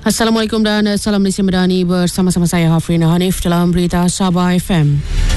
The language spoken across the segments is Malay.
Assalamualaikum dan salam Malaysia Madani, bersama-sama saya Hafrina Hanif dalam Berita Sabah FM.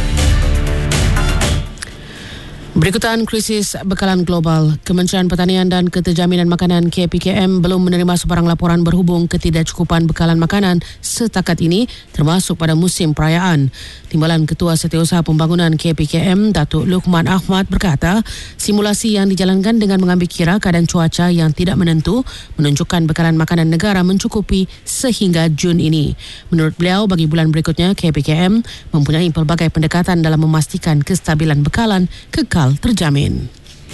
Berikutan krisis bekalan global. Kementerian Pertanian dan Keterjaminan Makanan KPKM belum menerima sebarang laporan berhubung ketidakcukupan bekalan makanan setakat ini, termasuk pada musim perayaan. Timbalan Ketua Setiausaha Pembangunan KPKM, Datuk Luqman Ahmad berkata, simulasi yang dijalankan dengan mengambil kira keadaan cuaca yang tidak menentu menunjukkan bekalan makanan negara mencukupi sehingga Jun ini. Menurut beliau, bagi bulan berikutnya KPKM mempunyai pelbagai pendekatan dalam memastikan kestabilan bekalan kekal terjamin.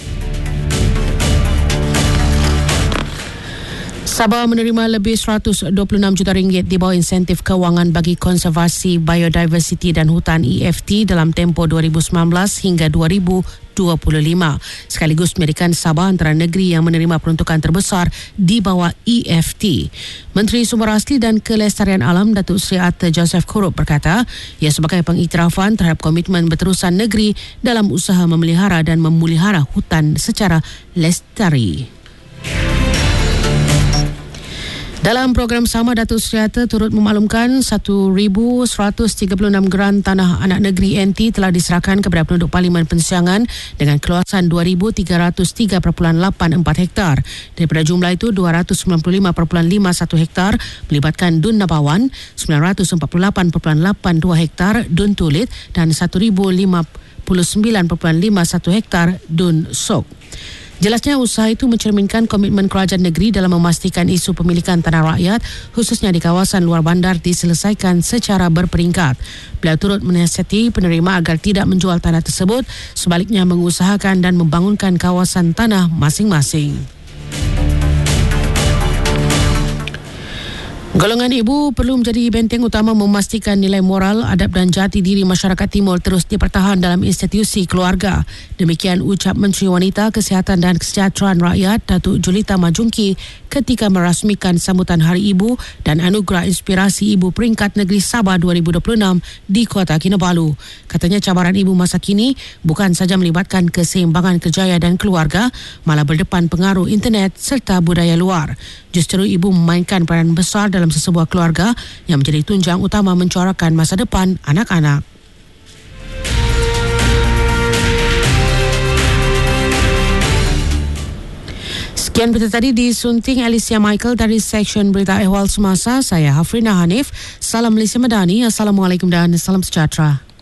Sabah menerima lebih 126 juta ringgit di bawah insentif kewangan bagi konservasi biodiversiti dan hutan EFT dalam tempoh 2019 hingga 2025, sekaligus menjadikan Sabah antara negeri yang menerima peruntukan terbesar di bawah EFT. Menteri Sumber Asli dan Kelestarian Alam Datuk Seri Arthur Joseph Kurup berkata, ia sebagai pengiktirafan terhadap komitmen berterusan negeri dalam usaha memelihara dan memulihara hutan secara lestari. Dalam program sama, Datuk Seri Arthur turut memaklumkan 1,136 geran tanah anak negeri NT telah diserahkan kepada penduduk Parlimen Pensiangan dengan keluasan 2,303.84 hektar. Daripada jumlah itu, 295.51 hektar melibatkan Dun Nabawan, 948.82 hektar Dun Tulit dan 1,059.51 hektar Dun Sok. Jelasnya, usaha itu mencerminkan komitmen kerajaan negeri dalam memastikan isu pemilikan tanah rakyat, khususnya di kawasan luar bandar, diselesaikan secara berperingkat. Beliau turut menasihati penerima agar tidak menjual tanah tersebut, sebaliknya mengusahakan dan membangunkan kawasan tanah masing-masing. Golongan ibu perlu menjadi benteng utama memastikan nilai moral, adab dan jati diri masyarakat Timur terus dipertahan dalam institusi keluarga. Demikian ucap Menteri Wanita, Kesihatan dan Kesejahteraan Rakyat Datuk Julita Majungki ketika merasmikan sambutan Hari Ibu dan Anugerah Inspirasi Ibu Peringkat Negeri Sabah 2026 di Kota Kinabalu. Katanya cabaran ibu masa kini bukan saja melibatkan keseimbangan kerjaya dan keluarga, malah berdepan pengaruh internet serta budaya luar. Justru ibu memainkan peranan besar dalam sesebuah keluarga yang menjadi tunjang utama mencorakkan masa depan anak-anak. Sekian berita tadi disunting Alicia Michael dari Seksyen Berita Ehwal Semasa. Saya Hafrina Hanif. Salam Malaysia Madani. Assalamualaikum dan salam sejahtera.